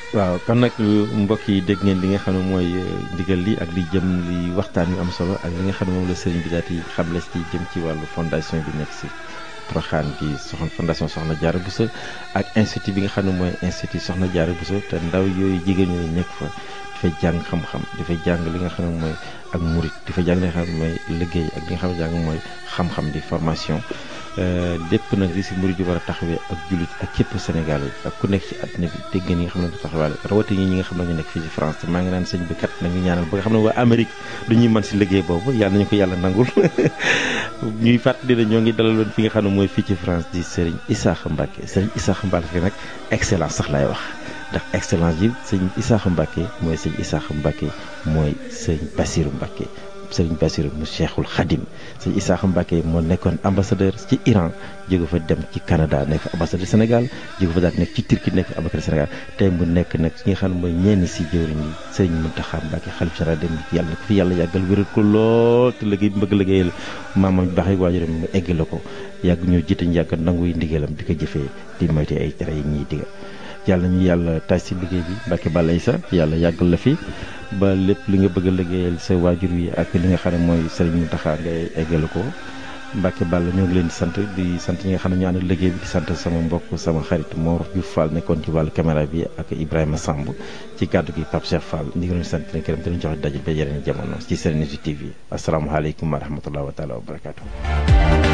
waaw kon nag mbokk yi dégg ngeen li nga xam ne mooy ndigal li ak li jëm li waxtaan yu am solo ak li nga xam ne moom la sëriñ bi daal di xamle ci jëm ci wàllu fondation bi nekk si Porokhane bi fondation Soxna Diarra Bousso ak institut bi nga xam ne mooy institut Soxna Diarra Bousso te ndaw yooyu jigéen ñooyu nekk fa dafay jàng xam-xam dafay jàng li nga xam ne mooy ak murit dafay jàng li nga xam ne mooy liggéey ak li nga xam ne jàng mooy xam-xam di formation lépp nag li si murit yi war a taxawee ak jullit ak képp Sénégal yi ak ku nekk ci àddina bi dégg ngeen ñi nga xam ne du taxawaale rawatina ñi nga xam ne ñu nekk fii ci France te maa ngi naan sëñ bi kat nañu ñaanal ba nga xam ne waa Amérique du ñuy mën si liggéey boobu yàlla nañu ko yàlla nangul ñuy fàttali ne ñoo ngi dalaloon fi nga xam ne mooy fii ci France di Serigne Issakha Mbacké Serigne Issakha Mbacké nag excellence sax laay wax ndax excellence yi sëñ Issakha Mbacké mooy sëñ Issakha Mbacké mooy sëñ Bassirou Mbacké sëriñ Bassirou mu Cheikhul Khadim sëñ Issakha Mbacké moo nekkoon ambassadeur ci Iran jóge fa dem ci Canada nekk ambassadeur Sénégal jóge fa daal nekk ci Turquie nekk ambassadeur Sénégal tey mu nekk nag ci nga xam ne mooy ñenn si jëwriñ yi sëriñ Mountakha Mbacké xalif général dem yàlla na ko fi yàlla yàggal wéral ko lool te liggéey bi bëgg liggéeyal maamam baax yi waajuram mu eggale ko yàgg ñoo jiite ñu yàgg nanguy ndigalam di ko jëfee di moyte ay tere yi ñuy digal yàlla ñu yàlla taaj si liggéey bi Mbacké Balla Issa yàlla yàggal la fi ba lépp li nga bëgg a liggéeyal sa waajur wi ak li nga xam ne mooy Serigne Mountakha ngay eggale ko Mbacké Balla ñoo ngi leen di sant ñi nga xam ne ñu ànd liggéey bi di sant sama mbokk sama xarit Mor Diouf Fall nekkoon ci wàllu caméra bi ak Ibrahima Samb ci kàddu gi Pape Cheikh Fall ñu ngi leen di sant leen gërëm te ñu joxe daje ba yeneen jamono ci Serenity TV asalaamaaleykum wa rahmatulah wa taala wa barakaatu.